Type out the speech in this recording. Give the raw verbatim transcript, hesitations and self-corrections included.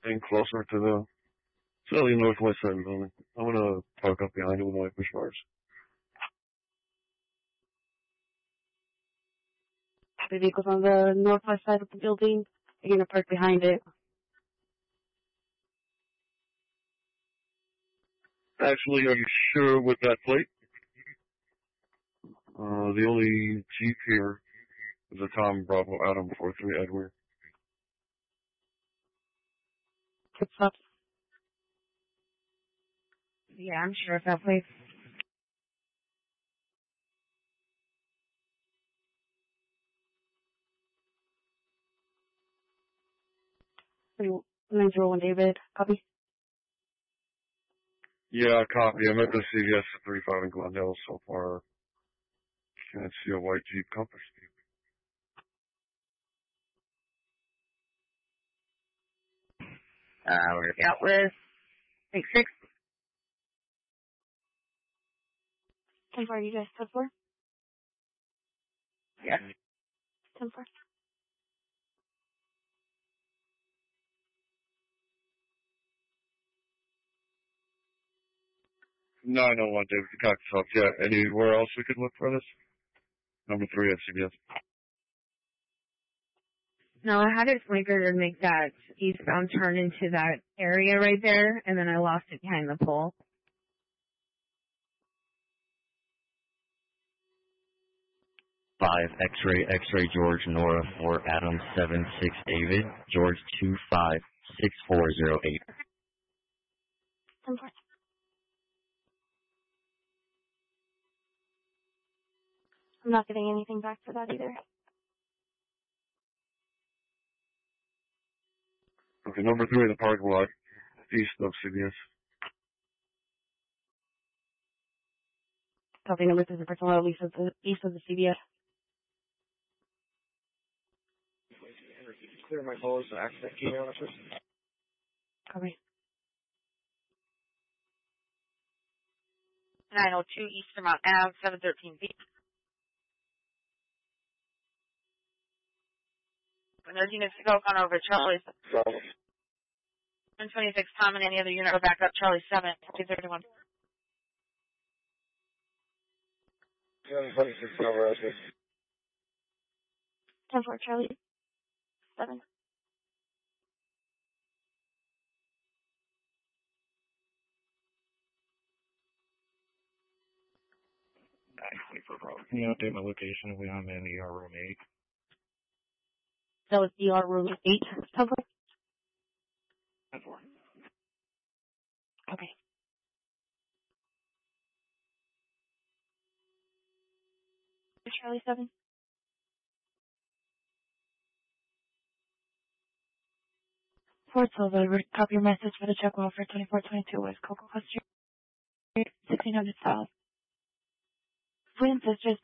and closer to the slightly northwest side of the building. I'm gonna park up behind it with my push bars. The vehicle's on the northwest side of the building. You're gonna park behind it. Actually, are you sure with that plate? Uh, the only Jeep here is a Tom Bravo Adam four three Edward. Tip up. Yeah, I'm sure of that place. nine zero one David. Copy. Yeah, copy. I'm at the C V S at thirty-five in Glendale so far. Can't see a white Jeep Compass. Uh, we're out with six six. ten four, you guys, ten four? Yes. ten four. nine oh one David, you got yourself. Yeah, anywhere else we could look for this? Number three at C V S. No, I had it flickered to make that eastbound turn into that area right there, and then I lost it behind the pole. Five X-ray X-ray George Nora four Adam seven six David George two five six four zero eight. ten four. I'm not getting anything back for that either. Okay, number three in the parking lot, east of C V S. Copy number three, the parking lot east of the, east of the C V S. Clear my hose and access key on it. Copy. nine oh two Eastern Mount Ave, seven thirteen B. When those units to go, on over Charlie. one twenty-six Tom and any other unit will back up Charlie seven, two thirty-one. seven twenty-six over, I think. ten four, Charlie seven. Can you update my location? We I'm in E R room eight. That was E R room eight. ten four. ten four. Okay. Charlie seven. Fort Silver, copy your message for the check off for twenty-four twenty-two West Cocoa Street, sixteen hundred South. Twin Sisters